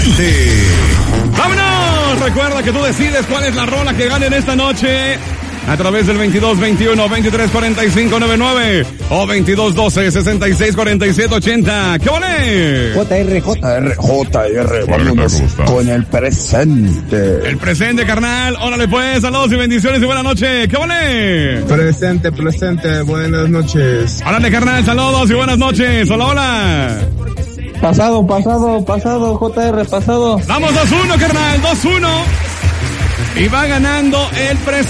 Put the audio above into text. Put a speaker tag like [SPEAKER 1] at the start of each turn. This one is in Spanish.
[SPEAKER 1] presente. ¡Vámonos! Recuerda que tú decides cuál es la rola que gane en esta noche. A través del 2221-234599 o 2212-664780. ¿Qué vale?
[SPEAKER 2] JR, vámonos con el presente.
[SPEAKER 1] El presente, carnal. Órale pues, saludos y bendiciones y buenas noches. ¿Qué vale?
[SPEAKER 3] Presente, buenas noches.
[SPEAKER 1] Órale, carnal, saludos y buenas noches. Hola, hola.
[SPEAKER 4] Pasado, JR, pasado.
[SPEAKER 1] Vamos 2-1, carnal, 2-1. Y va ganando el presente.